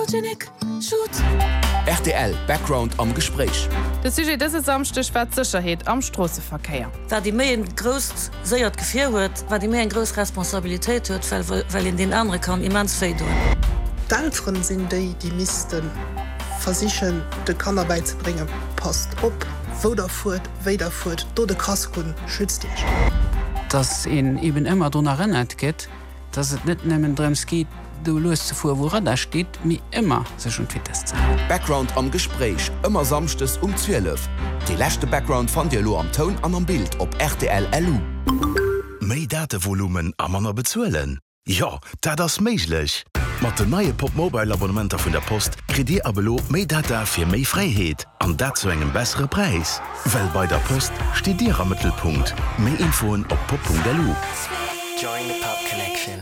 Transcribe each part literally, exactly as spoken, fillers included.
Photogenic Shoot. R T L Background am Gespräch. Das Sujet des Samstech war Sicherheit am Strassenverkehr. Wer die méi groß seiert gefehr huet, war die mé en groß Responsabilität huet, weil, weil in den andere kann immens fe doen. D'Eltern sind die, die missten versichern, de Kanarbeit zu bringen. Passt op, wo der furt, we der furt, do de Kaskun schützt dich. Dass ihn eben immer daran erinnert geht, dass es nicht nehmen drin geht, du löst zuvor, woran da steht, mir immer sich schon fit ist. Background am Gespräch, immer samstes um zwölf. Die letzte Background von dir lo am Ton an am Bild op R T L L U. Mei Datenvolumen am manner bezuelen? Ja, da das meiglich. Mat de neue Popmobile-Abonnementer vun der Post kriegt ihr aber lo méi Data fir méi Freiheit an dat zu engem bessere Preis. Weil bei der Post steht dir am Mittelpunkt. Mehr Infoen op pop punkt l u. Join the Pop Connection.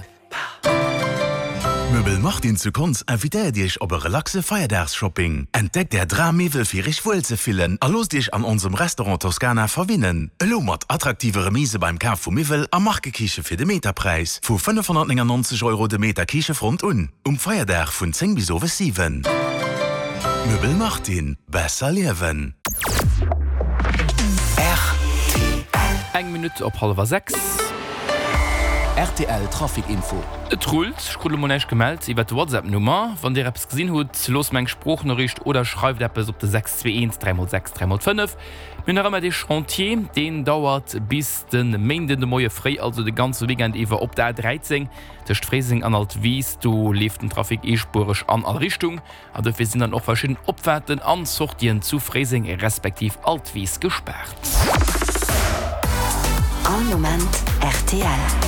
Möbel macht ihn zu Kunst invitiert dich op a relaxe Feiertagsshopping. Entdeckt der Dramevel fir ich wohl zu füllen, a los dich an unserem Restaurant Toskana verwinnen. Elo mat attraktive Remise beim Kauf vu Mivel am Markekiche fir de Meterpreis. Vu fünfhundertneunundneunzig Euro de Meter Kiche front un. Um Feiertag vun zehn bis over sieben. Möbel macht ihn besser leben. R T L. Eng Minute op halber sechs. R T L Trafikinfo. Et rollt, Schule monech gemeldet, iwwer die WhatsApp-Nummer, wann dir etwas gesehen hut, los meng Spruchnachricht oder schreibt etwas op de sechs zwei eins drei sechs drei fünf. Min immer de Chantier, den dauert bis den Mende de Moie frei, also de ganze Weekend iwwer op der dreizehn. Der Fräsing an alt wies, du lief den Trafik e-spurisch an alle Richtung. Aber wir sind dann auch verschiedene Opferten an Sortien zu Fräsing respektiv Altwies gesperrt. Am Moment R T L.